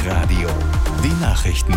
Radio. Die Nachrichten.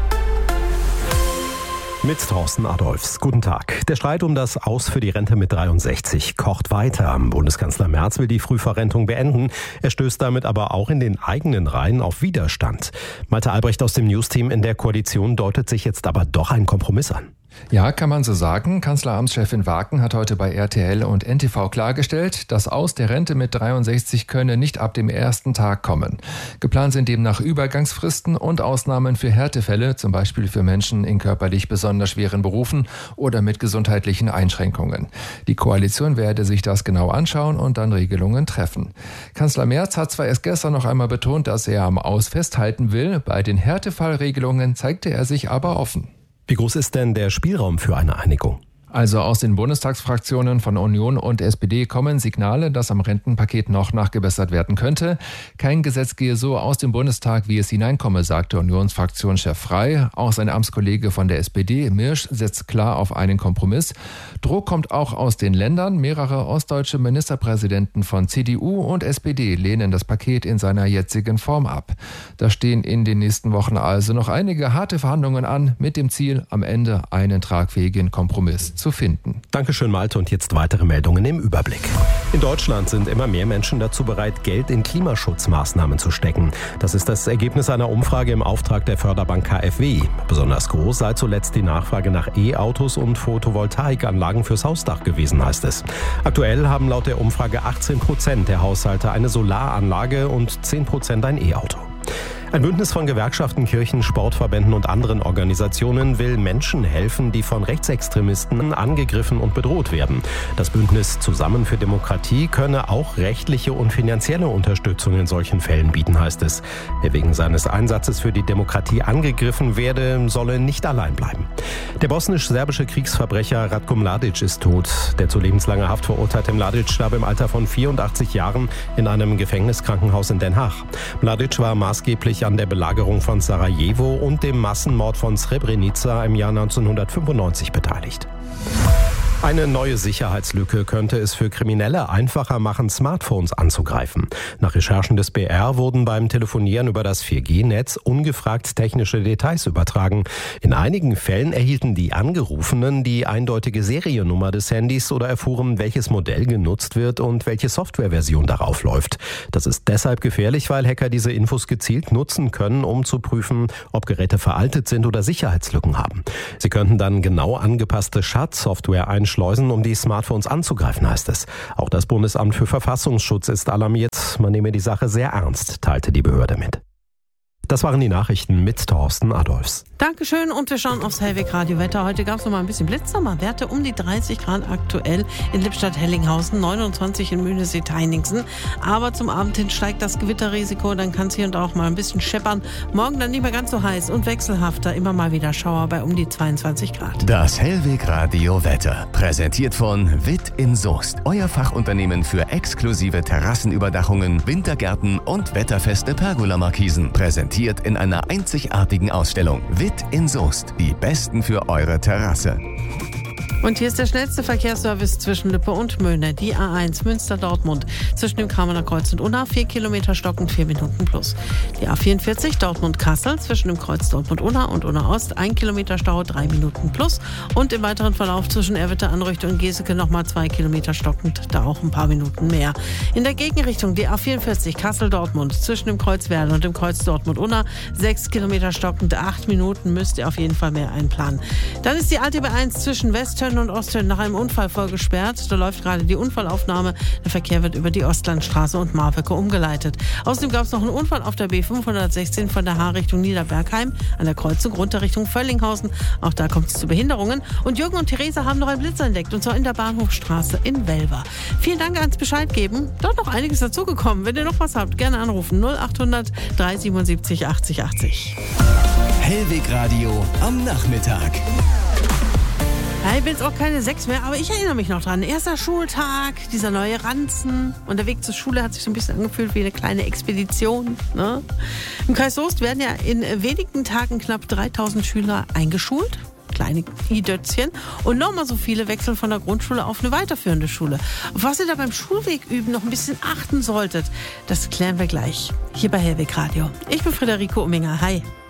Mit Thorsten Adolfs. Guten Tag. Der Streit um das Aus für die Rente mit 63 kocht weiter. Bundeskanzler Merz will die Frühverrentung beenden. Er stößt damit aber auch in den eigenen Reihen auf Widerstand. Malte Albrecht aus dem News-Team in der Koalition deutet sich jetzt aber doch ein Kompromiss an. Ja, kann man so sagen. Kanzleramtschefin Waken hat heute bei RTL und NTV klargestellt, das Aus der Rente mit 63 könne nicht ab dem ersten Tag kommen. Geplant sind demnach Übergangsfristen und Ausnahmen für Härtefälle, zum Beispiel für Menschen in körperlich besonders schweren Berufen oder mit gesundheitlichen Einschränkungen. Die Koalition werde sich das genau anschauen und dann Regelungen treffen. Kanzler Merz hat zwar erst gestern noch einmal betont, dass er am Aus festhalten will, bei den Härtefallregelungen zeigte er sich aber offen. Wie groß ist denn der Spielraum für eine Einigung? Also aus den Bundestagsfraktionen von Union und SPD kommen Signale, dass am Rentenpaket noch nachgebessert werden könnte. Kein Gesetz gehe so aus dem Bundestag, wie es hineinkomme, sagte Unionsfraktionschef Frey. Auch sein Amtskollege von der SPD, Mirsch, setzt klar auf einen Kompromiss. Druck kommt auch aus den Ländern. Mehrere ostdeutsche Ministerpräsidenten von CDU und SPD lehnen das Paket in seiner jetzigen Form ab. Da stehen in den nächsten Wochen also noch einige harte Verhandlungen an, mit dem Ziel, am Ende einen tragfähigen Kompromiss zu finden. Dankeschön, Malte. Und jetzt weitere Meldungen im Überblick. In Deutschland sind immer mehr Menschen dazu bereit, Geld in Klimaschutzmaßnahmen zu stecken. Das ist das Ergebnis einer Umfrage im Auftrag der Förderbank KfW. Besonders groß sei zuletzt die Nachfrage nach E-Autos und Photovoltaikanlagen fürs Hausdach gewesen, heißt es. Aktuell haben laut der Umfrage 18% der Haushalte eine Solaranlage und 10% ein E-Auto. Ein Bündnis von Gewerkschaften, Kirchen, Sportverbänden und anderen Organisationen will Menschen helfen, die von Rechtsextremisten angegriffen und bedroht werden. Das Bündnis Zusammen für Demokratie könne auch rechtliche und finanzielle Unterstützung in solchen Fällen bieten, heißt es. Wer wegen seines Einsatzes für die Demokratie angegriffen werde, solle nicht allein bleiben. Der bosnisch-serbische Kriegsverbrecher Ratko Mladic ist tot. Der zu lebenslanger Haft verurteilte Mladic starb im Alter von 84 Jahren in einem Gefängniskrankenhaus in Den Haag. Mladic war maßgeblich an der Belagerung von Sarajevo und dem Massenmord von Srebrenica im Jahr 1995 beteiligt. Eine neue Sicherheitslücke könnte es für Kriminelle einfacher machen, Smartphones anzugreifen. Nach Recherchen des BR wurden beim Telefonieren über das 4G-Netz ungefragt technische Details übertragen. In einigen Fällen erhielten die Angerufenen die eindeutige Seriennummer des Handys oder erfuhren, welches Modell genutzt wird und welche Softwareversion darauf läuft. Das ist deshalb gefährlich, weil Hacker diese Infos gezielt nutzen können, um zu prüfen, ob Geräte veraltet sind oder Sicherheitslücken haben. Sie könnten dann genau angepasste Schadsoftware einschleusen, um die Smartphones anzugreifen, heißt es. Auch das Bundesamt für Verfassungsschutz ist alarmiert. Man nehme die Sache sehr ernst, teilte die Behörde mit. Das waren die Nachrichten mit Thorsten Adolfs. Dankeschön und wir schauen aufs Hellweg-Radio-Wetter. Heute gab es noch mal ein bisschen Blitzsommerwerte, um die 30 Grad aktuell in Lippstadt-Hellinghausen, 29 in Mühnesee-Teiningsen. Aber zum Abend hin steigt das Gewitterrisiko, dann kann es hier und da auch mal ein bisschen scheppern. Morgen dann nicht mehr ganz so heiß und wechselhafter, immer mal wieder Schauer bei um die 22 Grad. Das Hellweg-Radio-Wetter, präsentiert von Witt in Soest. Euer Fachunternehmen für exklusive Terrassenüberdachungen, Wintergärten und wetterfeste Pergola-Markisen. Präsentiert in einer einzigartigen Ausstellung. Witt in Soest. Die Besten für eure Terrasse. Und hier ist der schnellste Verkehrsservice zwischen Lippe und Möhne. Die A1 Münster-Dortmund zwischen dem Kamener Kreuz und Unna 4 Kilometer stockend 4 Minuten plus. Die A44 Dortmund-Kassel zwischen dem Kreuz Dortmund-Unna und Unna-Ost 1 Kilometer Stau 3 Minuten plus. Und im weiteren Verlauf zwischen Erwitte-Anrichte und Geseke nochmal 2 Kilometer stockend, da auch ein paar Minuten mehr. In der Gegenrichtung die A44 Kassel-Dortmund zwischen dem Kreuz Werl und dem Kreuz Dortmund-Unna 6 Kilometer stockend, 8 Minuten müsst ihr auf jeden Fall mehr einplanen. Dann ist die alte B1 zwischen Westhöhen und Osthöhen nach einem Unfall voll gesperrt. Da läuft gerade die Unfallaufnahme. Der Verkehr wird über die Ostlandstraße und Marwecke umgeleitet. Außerdem gab es noch einen Unfall auf der B516 von der Haar Richtung Niederbergheim an der Kreuzung runter Richtung Völlinghausen. Auch da kommt es zu Behinderungen. Und Jürgen und Theresa haben noch einen Blitz entdeckt, und zwar in der Bahnhofstraße in Welver. Vielen Dank ans Bescheid geben. Dort noch einiges dazugekommen. Wenn ihr noch was habt, gerne anrufen. 0800 377 80 80. Hellweg Radio am Nachmittag. Ich bin jetzt auch keine 6 mehr, aber ich erinnere mich noch dran. Erster Schultag, dieser neue Ranzen. Und der Weg zur Schule hat sich so ein bisschen angefühlt wie eine kleine Expedition. Ne? Im Kreis Soest werden ja in wenigen Tagen knapp 3000 Schüler eingeschult. kleine I-Dötzchen. Und nochmal so viele wechseln von der Grundschule auf eine weiterführende Schule. Auf was ihr da beim Schulweg üben noch ein bisschen achten solltet, das klären wir gleich hier bei Hellweg Radio. Ich bin Friederike Umminger. Hi.